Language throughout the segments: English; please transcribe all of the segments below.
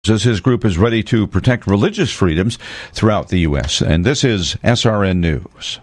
as his group is ready to protect religious freedoms throughout the U.S. And this is SRN News.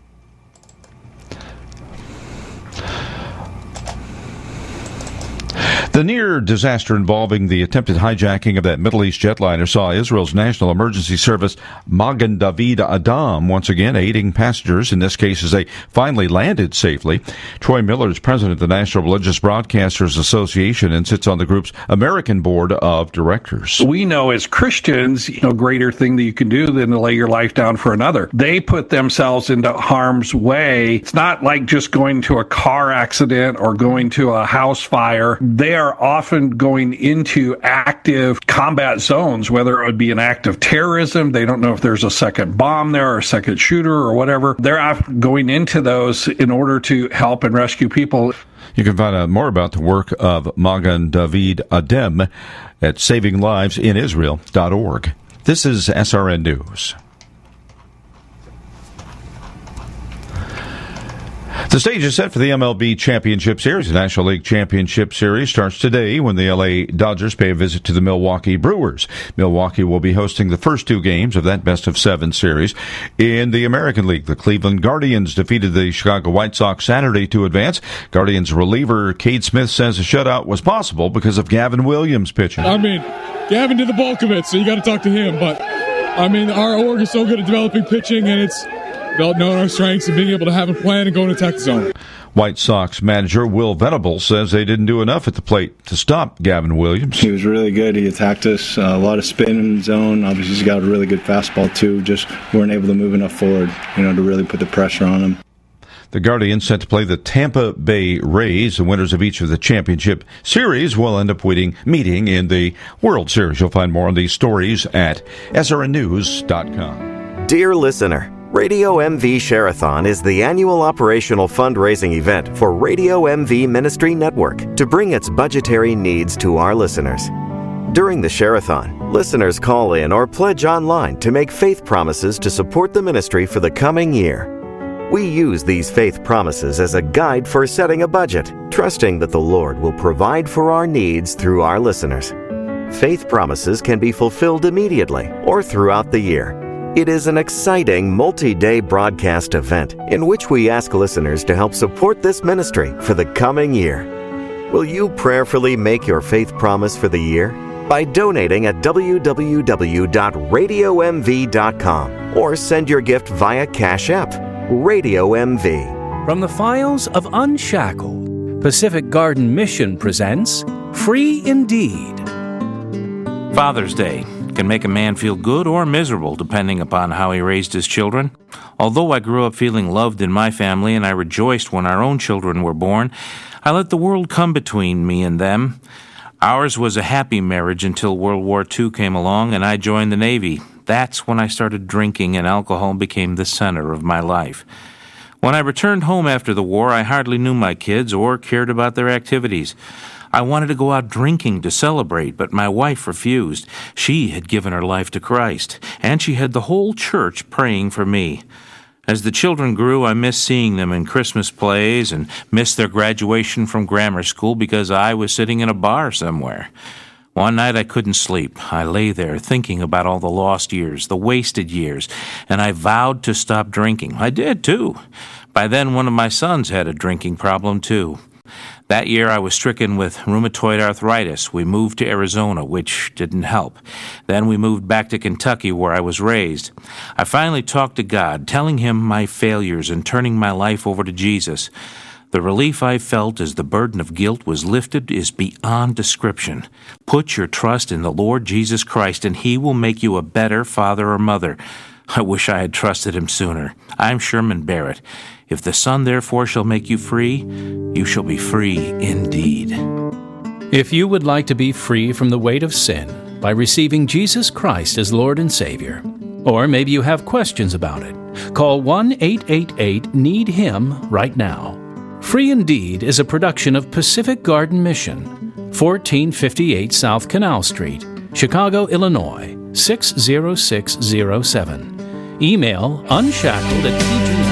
The near disaster involving the attempted hijacking of that Middle East jetliner saw Israel's National Emergency Service Magen David Adom once again aiding passengers, in this case as they finally landed safely. Troy Miller is president of the National Religious Broadcasters Association and sits on the group's American Board of Directors. We know as Christians, no greater thing that you can do than to lay your life down for another. They put themselves into harm's way. It's not like just going to a car accident or going to a house fire. They are often going into active combat zones, whether it would be an act of terrorism. They don't know if there's a second bomb there or a second shooter or whatever. They're going into those in order to help and rescue people. You can find out more about the work of Magen David Adom at savinglivesinisrael.org. This is SRN News. The stage is set for the MLB Championship Series. The National League Championship Series starts today when the LA Dodgers pay a visit to the Milwaukee Brewers. Milwaukee will be hosting the first two games of that best-of-7 series. In the American League, the Cleveland Guardians defeated the Chicago White Sox Saturday to advance. Guardians reliever Cade Smith says a shutout was possible because of Gavin Williams pitching. Gavin did the bulk of it, so you got to talk to him. But, our org is so good at developing pitching, and it's about knowing our strengths and being able to have a plan and go and attack the zone. White Sox manager Will Venable says they didn't do enough at the plate to stop Gavin Williams. He was really good. He attacked us, a lot of spin in the zone. Obviously, he's got a really good fastball, too. Just weren't able to move enough forward, to really put the pressure on him. The Guardians set to play the Tampa Bay Rays. The winners of each of the championship series will end up meeting in the World Series. You'll find more on these stories at srnnews.com. Dear listener, Radio MV Share-a-thon is the annual operational fundraising event for Radio MV Ministry Network to bring its budgetary needs to our listeners. During the Share-a-thon, listeners call in or pledge online to make faith promises to support the ministry for the coming year. We use these faith promises as a guide for setting a budget, trusting that the Lord will provide for our needs through our listeners. Faith promises can be fulfilled immediately or throughout the year. It is an exciting multi-day broadcast event in which we ask listeners to help support this ministry for the coming year. Will you prayerfully make your faith promise for the year? By donating at www.radiomv.com or send your gift via Cash App, Radio MV. From the files of Unshackled, Pacific Garden Mission presents Free Indeed. Father's Day can make a man feel good or miserable depending upon how he raised his children. Although I grew up feeling loved in my family and I rejoiced when our own children were born, I let the world come between me and them. Ours was a happy marriage until World War II came along and I joined the Navy. That's when I started drinking and alcohol became the center of my life. When I returned home after the war, I hardly knew my kids or cared about their activities. I wanted to go out drinking to celebrate, but my wife refused. She had given her life to Christ, and she had the whole church praying for me. As the children grew, I missed seeing them in Christmas plays and missed their graduation from grammar school because I was sitting in a bar somewhere. One night I couldn't sleep. I lay there thinking about all the lost years, the wasted years, and I vowed to stop drinking. I did, too. By then, one of my sons had a drinking problem, too. That year, I was stricken with rheumatoid arthritis. We moved to Arizona, which didn't help. Then we moved back to Kentucky, where I was raised. I finally talked to God, telling him my failures and turning my life over to Jesus. The relief I felt as the burden of guilt was lifted is beyond description. Put your trust in the Lord Jesus Christ, and He will make you a better father or mother. I wish I had trusted Him sooner. I'm Sherman Barrett. If the Son therefore shall make you free, you shall be free indeed. If you would like to be free from the weight of sin by receiving Jesus Christ as Lord and Savior, or maybe you have questions about it, call 1-888-NEED-HIM right now. Free Indeed is a production of Pacific Garden Mission, 1458 South Canal Street, Chicago, Illinois, 60607. Email unshackled@pg